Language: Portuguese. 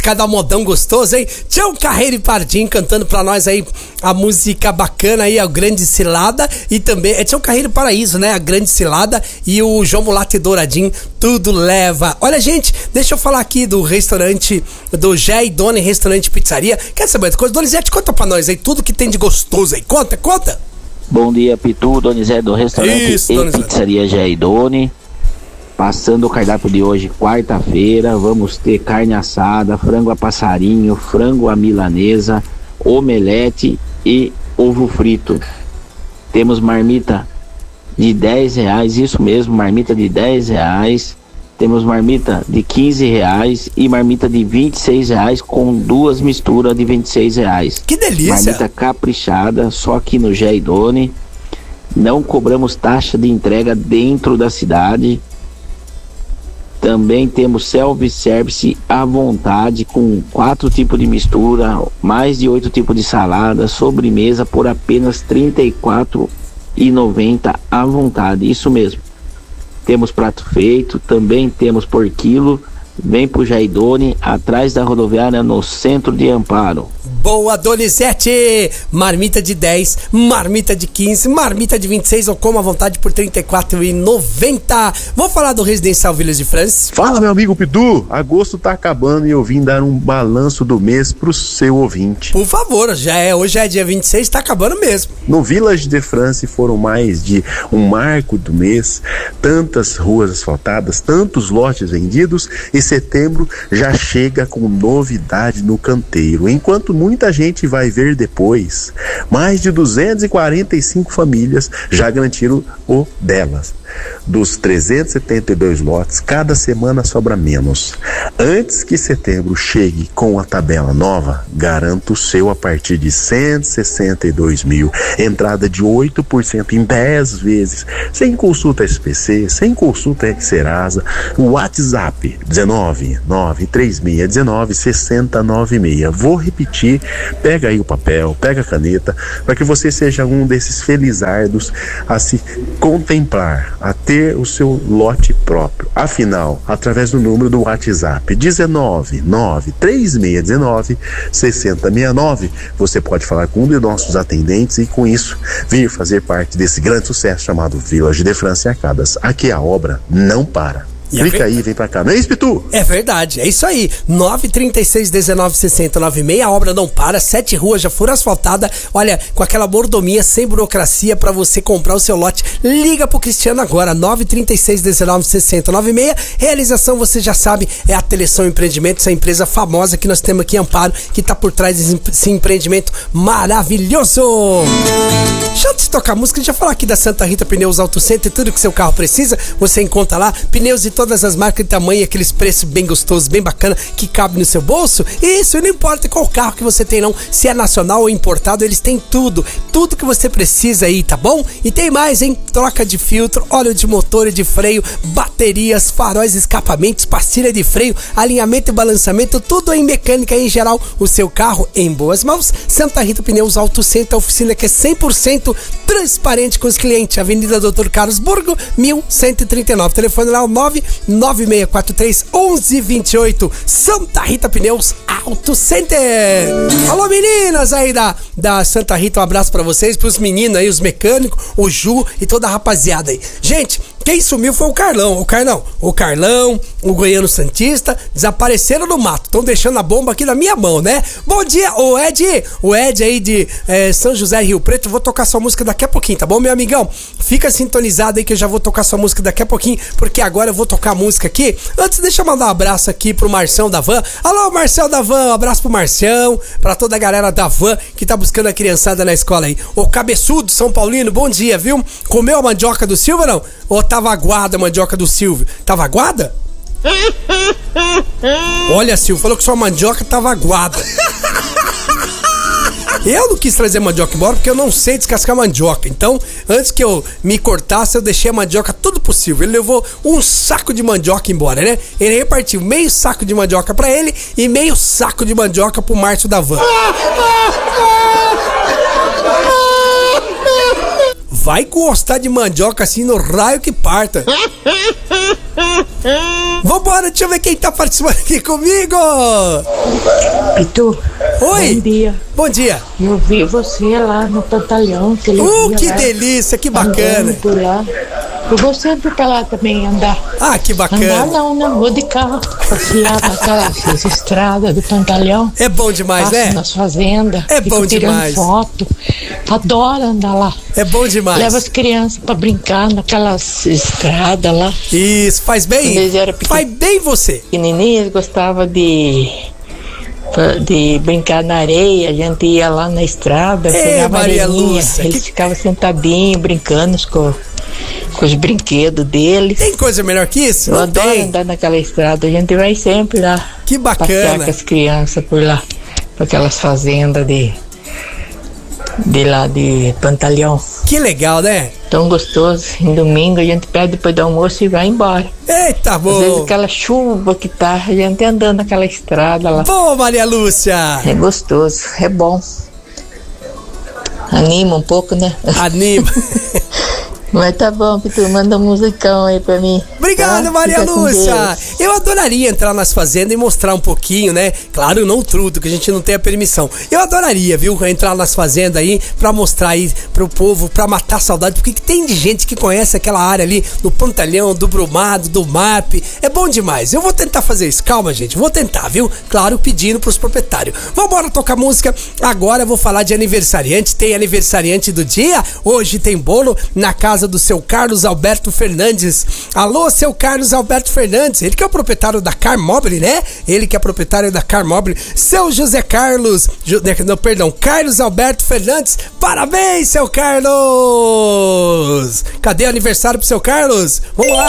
Cada modão gostoso, hein? Tião Carreiro e Pardinho cantando pra nós aí a música bacana aí, a Grande Cilada. E também, é Tião Carreiro e Paraíso, né? A Grande Cilada e o João Mulato e Douradinho, tudo leva. Olha, gente, deixa eu falar aqui do restaurante, do Jé e Doni Restaurante e Pizzaria. Quer saber outra coisa? Donizete, conta pra nós aí tudo que tem de gostoso aí. Conta. Bom dia, Pitu, Donizete do restaurante e Pizzaria Jé e Doni. Passando o cardápio de hoje, quarta-feira, vamos ter carne assada, frango a passarinho, frango à milanesa, omelete e ovo frito. Temos marmita de R$10, isso mesmo, marmita de R$10. Temos marmita de R$15 e marmita de R$26 com duas misturas de R$26. Que delícia! Marmita caprichada, só aqui no Jé e Doni. Não cobramos taxa de entrega dentro da cidade. Também temos self-service à vontade, com 4 tipos de mistura, mais de 8 tipos de salada, sobremesa por apenas R$34,90 à vontade, isso mesmo. Temos prato feito, também temos por quilo. Vem pro Jé e Doni, atrás da rodoviária, no centro de Amparo. Boa, Donizete! Marmita de 10, marmita de 15, marmita de 26 ou como à vontade por R$34,90. Vamos falar do Residencial Village de France? Fala, meu amigo Pidu! Agosto tá acabando e eu vim dar um balanço do mês pro seu ouvinte. Por favor, hoje é dia 26, tá acabando mesmo. No Village de France foram mais de um marco do mês, tantas ruas asfaltadas, tantos lotes vendidos, e setembro já chega com novidade no canteiro. Enquanto muita gente vai ver depois, mais de 245 famílias já garantiram o delas. Dos 372 lotes, cada semana sobra menos. Antes que setembro chegue com a tabela nova, garanto o seu a partir de 162 mil. Entrada de 8% em 10 vezes, sem consulta SPC, sem consulta Serasa. WhatsApp 19936196096. Vou repetir, pega aí o papel, pega a caneta, para que você seja um desses felizardos a se contemplar, a ter o seu lote próprio. Afinal, através do número do WhatsApp 19936196069, você pode falar com um de nossos atendentes e com isso vir fazer parte desse grande sucesso chamado Village de France Arcadas. Aqui a obra não para. Clica aí, vem pra cá. Não é isso, Pitu? É verdade, é isso aí. 936196096, a obra não para, 7 ruas já foram asfaltadas. Olha, com aquela mordomia, sem burocracia, pra você comprar o seu lote. Liga pro Cristiano agora, 936196096. Realização, você já sabe, é a Teleção Empreendimentos, essa empresa famosa que nós temos aqui em Amparo, que tá por trás desse empreendimento maravilhoso. Deixa eu te tocar música, deixa eu falar aqui da Santa Rita Pneus Auto Center, tudo que seu carro precisa, você encontra lá, pneus de todas as marcas e tamanho, aqueles preços bem gostosos, bem bacana, que cabe no seu bolso. Isso, não importa qual carro que você tem não, se é nacional ou importado, eles têm tudo que você precisa aí, tá bom? E tem mais, hein? Troca de filtro, óleo de motor e de freio, baterias, faróis, escapamentos, pastilha de freio, alinhamento e balançamento, tudo em mecânica em geral, o seu carro em boas mãos. Santa Rita Pneus Auto Center, a oficina que é 100% transparente com os clientes, Avenida Doutor Carlos Burgo, 1139, telefone lá, o 99643-1128, Santa Rita Pneus Auto Center. Alô, meninas aí da Santa Rita, um abraço pra vocês, pros meninos aí, os mecânicos, o Ju e toda a rapaziada aí. Gente, quem sumiu foi o Carlão, o Goiano Santista, desapareceram no mato, estão deixando a bomba aqui na minha mão, né? Bom dia, o Ed aí de São José, Rio Preto, vou tocar sua música daqui a pouquinho, tá bom, meu amigão? Fica sintonizado aí que eu já vou tocar sua música daqui a pouquinho, porque agora eu vou tocar a música aqui. Antes, deixa eu mandar um abraço aqui pro Marcião da Van. Alô, Marcião da Van, um abraço pro Marcião, pra toda a galera da Van que tá buscando a criançada na escola aí. Ô, Cabeçudo, São Paulino, bom dia, viu? Comeu a mandioca do Silvio, não? Ou tava aguada a mandioca do Silvio? Tava aguada? Olha, Silvio, falou que sua mandioca tava aguada. Eu não quis trazer mandioca embora porque eu não sei descascar mandioca. Então, antes que eu me cortasse, eu deixei a mandioca tudo possível. Ele levou um saco de mandioca embora, né? Ele repartiu meio saco de mandioca pra ele e meio saco de mandioca pro Márcio da Van. Vai gostar de mandioca assim no raio que parta. Vambora, deixa eu ver quem tá participando aqui comigo. Pitu. Oi. Bom dia. Bom dia. Eu vi você lá no Pantalhão. Que lá, delícia, que bacana. Por lá. Eu vou sempre pra lá também andar. Ah, que bacana. Andar não, vou de carro. Passear naquelas estradas do Pantalhão. É bom demais, Passo né? nas fazendas. É bom demais. Foto. Adoro andar lá. É bom demais. Leva as crianças pra brincar naquelas estradas lá. Isso, faz bem. Faz bem você. Pequenininhos gostavam de brincar na areia, a gente ia lá na estrada, pegava Maria areinha, Lúcia, eles ficavam sentadinhos, brincando com os brinquedos deles. Tem coisa melhor que isso? Eu Não adoro tem. andar naquela estrada, a gente vai sempre lá. Que bacana. Passear com as crianças por lá, por aquelas fazendas de lá de Pantalhão. Que legal, né? Tão gostoso. Em domingo a gente pede depois do almoço e vai embora. Eita, bom. Às vezes aquela chuva que tá, a gente andando naquela estrada lá. Boa, Maria Lúcia. É gostoso, é bom. Anima um pouco, né? Anima. Mas tá bom, Pitu, manda um musicão aí pra mim. Obrigado, tá? Maria Fica com Lúcia. Deus. Eu adoraria entrar nas fazendas e mostrar um pouquinho, né? Claro, não tudo, que a gente não tem a permissão. Eu adoraria, viu, entrar nas fazendas aí pra mostrar aí pro povo, pra matar a saudade, porque tem de gente que conhece aquela área ali no Pantalhão, do Brumado, do MAP. É bom demais. Eu vou tentar fazer isso. Calma, gente. Vou tentar, viu? Claro, pedindo pros proprietários. Vambora tocar música. Agora eu vou falar de aniversariante. Tem aniversariante do dia. Hoje tem bolo na casa do seu Carlos Alberto Fernandes. Alô, seu Carlos Alberto Fernandes. Ele que é o proprietário da Car Mobile, né? Ele que é proprietário da Car Mobile. Seu José Carlos... Carlos Alberto Fernandes. Parabéns, seu Carlos! Cadê o aniversário pro seu Carlos? Vamos lá!